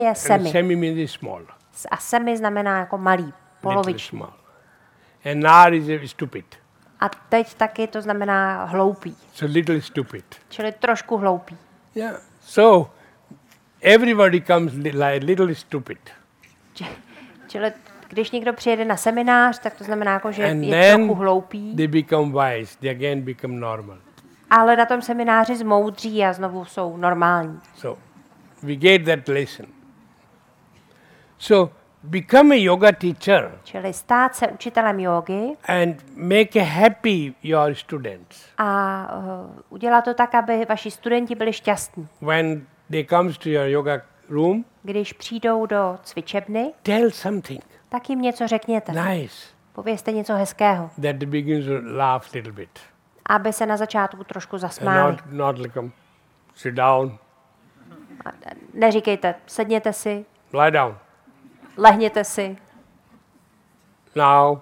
je semi. And semi means small. A semi znamená jako malý, poloviční. Little small. And nar is stupid. A teď taky to znamená hloupý. So little stupid. Čili trošku hloupý. Yeah. So everybody comes like little stupid. Čili když někdo přijede na seminář, tak to znamená, jako, že And je trochu hloupý. They become wise. They again become normal. Ale na tom semináři zmoudří a znovu jsou normální. So we get that lesson. So become a yoga teacher. Čili stát se učitelem jógy And make a happy your students. a udělat to tak, aby vaši studenti byli šťastní. When they comes to your yoga room, Když přijdou do cvičebny, tell something tak jim něco řekněte. nice Povězte něco hezkého, that they begin to laugh a little bit. aby se na začátku trošku And zasmáli. not like sit down, Neříkejte, sedněte si, lie down. lehněte si, Now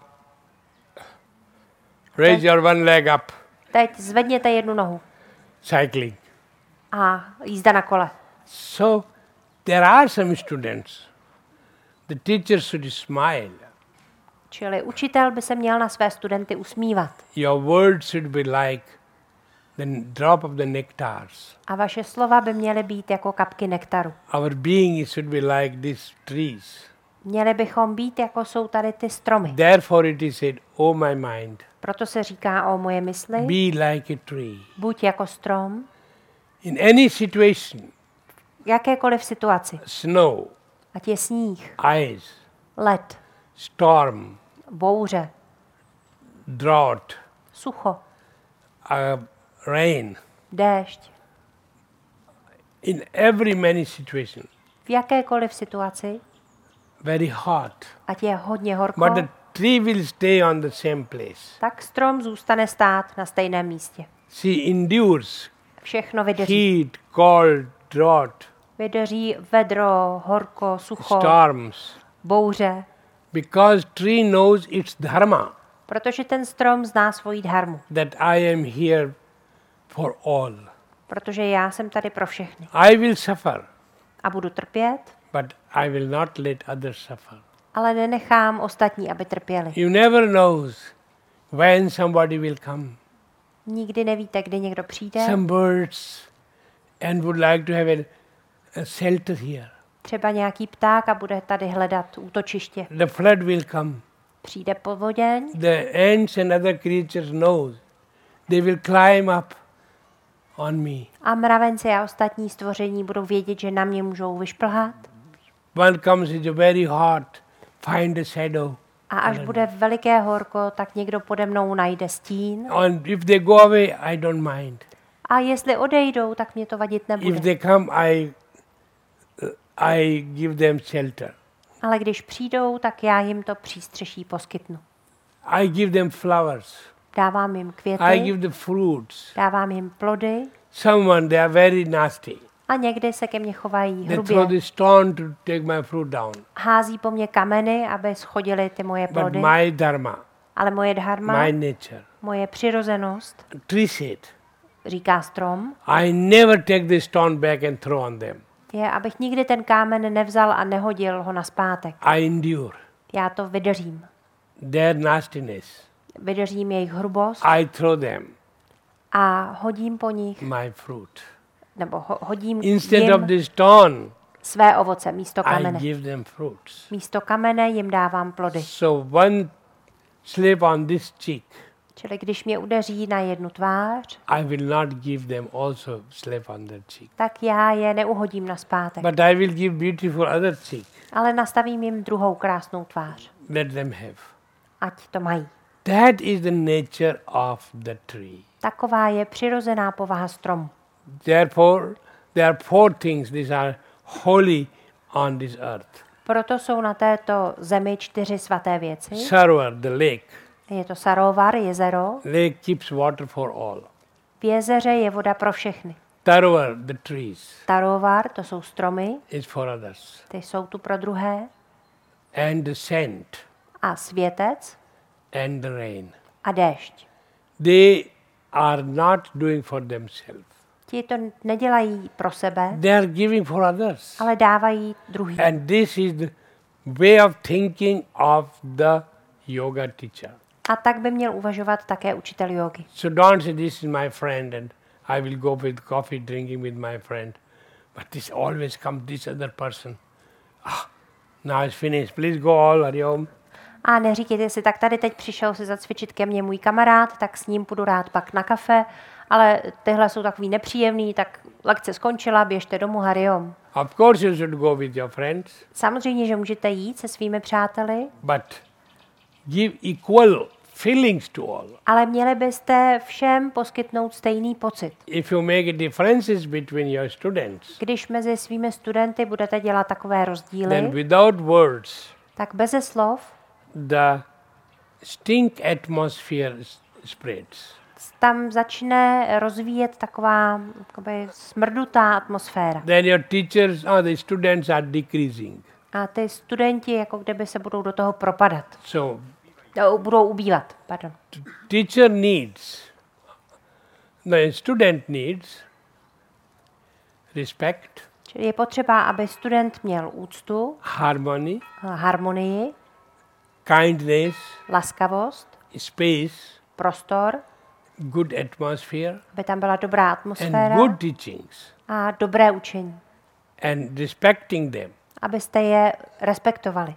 raise your one leg up. teď zvedněte jednu nohu Cycling. a jízda na kole. So there are some students. The teacher should smile. Čili učitel by se měl na své studenty usmívat. Your words should be like the drop of the nectars. A vaše slova by měly být jako kapky nektaru. Our being should be like these trees. Měli bychom být, jako jsou tady ty stromy. Therefore it is said, O my mind, Proto se říká o moje mysli, be like a tree. buď jako strom, In any situation, v jakékoliv situaci, snow, ať je sníh, ice, led, storm, bouře, drought, sucho, rain, déšť, in every many situations, v jakékoliv situaci, very hot, ať je hodně horko, but the tree will stay on the same place. tak strom zůstane stát na stejném místě. She endures Všechno vydrží. heat, cold, drought, Vydrží vedro, horko, sucho, storms, bouře, because tree knows its dharma, protože ten strom zná svoji dharmu. that I am here for all. Protože já jsem tady pro všechny. I will suffer, A budu trpět, but I will not let others suffer. ale nenechám ostatní, aby trpěli. You never knows when somebody will come. Nikdy nevíte, kdy někdo přijde. Some birds and would like to have a shelter here. Třeba nějaký pták a bude tady hledat útočiště. The flood will come. Přijde povoděň The ants and other creatures knows. They will climb up on me. a mravenci a ostatní stvoření budou vědět, že na mě můžou vyšplhat. One comes, it's very hot, find a shadow. A až bude veliké horko, tak někdo pode mnou najde stín. And if they go away, I don't mind. A jestli odejdou, tak mě to vadit If nebude. they come, I give them shelter. Ale když přijdou, tak já jim to přístřeší poskytnu. I give them flowers. Dávám jim I květy, give the fruits. dávám jim plody Someone, they are very nasty. a někdy se ke mně chovají They throw hrubě. the stone to take my fruit down. Hází po mně kameny, aby schodily ty moje But plody. my dharma, Ale moje dharma, my nature, moje přirozenost, tree said, říká strom, I never take the stone back and throw on them. je, abych nikdy ten kámen nevzal a nehodil ho nazpátek. I endure Já to vydržím. their nastiness. Vydržím jejich hrubost I throw them a hodím po nich, my fruit. nebo hodím Instead of jim the stone, své ovoce místo I kamene. give them fruits. Místo kamene jim dávám plody. So one slap on this cheek, Čili když mě udeří na jednu tvář, I will not give them also slap on their cheek. tak já je neuhodím nazpátek. But I will give beautiful other cheek. Ale nastavím jim druhou krásnou tvář. Let them have. Ať to mají. That is the nature of the tree. Taková je přirozená povaha stromu. Therefore, there are four things these are holy on this earth. Proto jsou na této zemi 4 svaté věci. Sarovar, the lake. Je to Sarovar, jezero. Lake keeps water for all. V jezeře je voda pro všechny. Tarovar, the trees, Tarovar, to jsou stromy, is for others. ty jsou tu pro druhé. And the scent A světec and the rain. a déšť. They are not doing for themselves. Ti to nedělají pro sebe, They are giving for others. ale dávají druhým. And this is the way of thinking of the yoga teacher. A tak by měl uvažovat také učitel jógy. So don't say this is my friend and I will go with coffee drinking with my friend. But this always comes this other person. Now it's finished. Please go all, Hari Om. A neříkejte si, tak tady teď přišel si zacvičit ke mně můj kamarád, tak s ním půjdu rád pak na kafe, ale tyhle jsou takový nepříjemný, tak lekce skončila, běžte domů, Hari Om. Of course you should go with your friends, Samozřejmě, že můžete jít se svými přáteli, but give equal feelings to all. ale měli byste všem poskytnout stejný pocit. If you make differences between your students, Když mezi svými studenty budete dělat takové then rozdíly, without words, tak beze slov the stink atmosphere spreads. tam začne rozvíjet taková jakoby smrdutá atmosféra. Then your teachers or the students are decreasing. A ty studenti jako kdyby se budou do toho propadat. So Budou ubývat, pardon. teacher needs, the student needs respect, Čili je potřeba, aby student měl úctu, harmony, harmonii, kindness, laskavost, space, prostor, good atmosphere, aby tam byla dobrá and atmosféra good teachings, a dobré učení. and respecting them. Abyste je respektovali.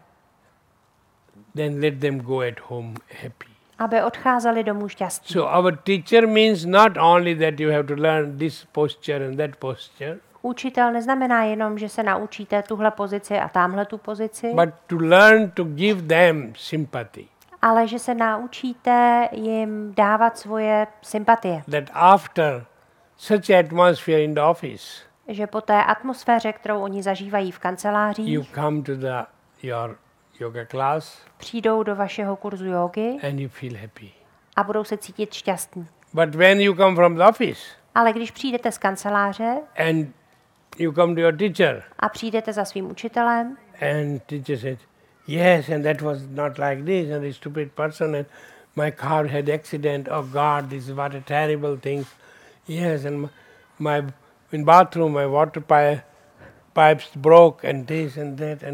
Then let them go at home happy. Aby odcházeli domů šťastní. So our teacher means not only that you have to learn this posture and that posture, Učitel neznamená jenom, že se naučíte tuhle pozici a tamhle tu pozici, but to learn to give them sympathy. ale že se naučíte jim dávat svoje sympatie. That after such atmosphere in the office, Že po té atmosféře, kterou oni zažívají v you kancelářích, come to your yoga class přijdou do vašeho kurzu jógy and you feel happy. a budou se cítit šťastní. But when you come from the office Ale když přijdete z kanceláře and you come to your teacher a přijdete za svým učitelem and teacher says, yes, and that was not like this, and the stupid person, and my car had accident, oh God, this is what a terrible thing. Yes, and my in bathroom my water pipes broke, and this and that,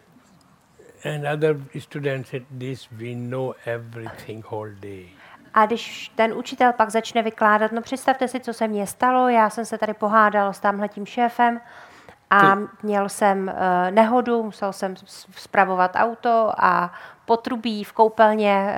and other students said, this we know everything whole day. a když ten učitel pak začne vykládat, no představte si, co se mně stalo, já jsem se tady pohádal s tamhletím šéfem a měl jsem nehodu, musel jsem spravovat auto a potrubí v koupelně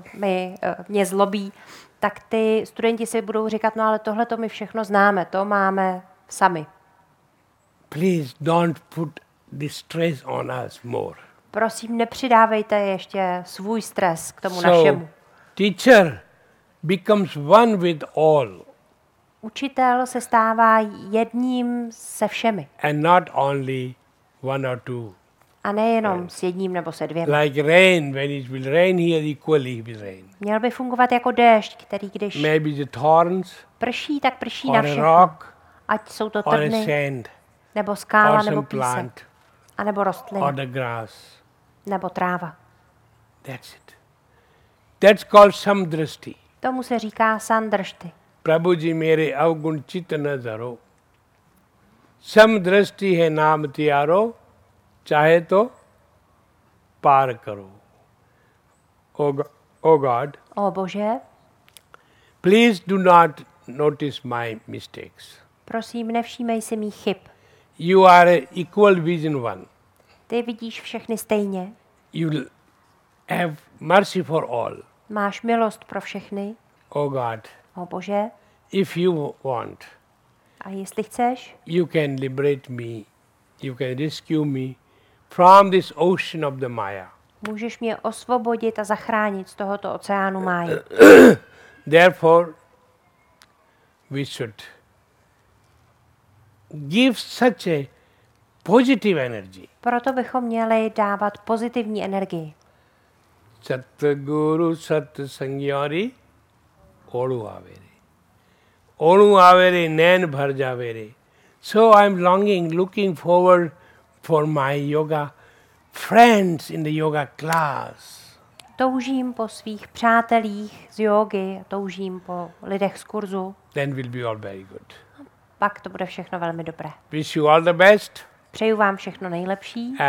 mě zlobí, tak ty studenti si budou říkat, no ale tohle to my všechno známe, to máme sami. Please don't put the stress on us more. Prosím, nepřidávejte ještě svůj stres k tomu So, našemu. teacher becomes one with all Učitel se stává jedním se všemi and not only one or two. a nejenom s jedním nebo se dvěma. Like rain, when it will rain here, equally it will rain. Měl by fungovat jako déšť, který když Maybe the thorns, prší, tak prší or na a všechno. rock, Ať jsou to or a trny, sand, nebo skála, or nebo some písek, plant, a nebo or rostlina, the grass. nebo tráva. That's it. That's called samdrashti. Tomu se říká sandršty. Prabhuji mere avgun chit nazaro. Samdrashti hai naam tiyaro, chahe to par karo. Oh God, O Bože, please do not notice my mistakes. prosím, nevšímej si mých chyb. You are a equal vision one. Ty vidíš všechny stejně. You have mercy for all. Máš milost pro všechny. Oh God, O Bože, if you want, a jestli chceš, you can liberate me. You can rescue me from this ocean of the Maya. můžeš mě osvobodit a zachránit z tohoto oceánu máji. Therefore, we should give such a positive energy. Proto bychom měli dávat pozitivní energii. Satguru Satsangyari Olu Avere. Olu Avere Nain Bhar Javere. So I'm looking forward for my yoga friends in the yoga class. Toužím po svých přátelích z jógy, toužím po lidech z kurzu. Then will be all very good. pak to bude všechno velmi dobré. Wish you all the best. Přeju vám všechno nejlepší.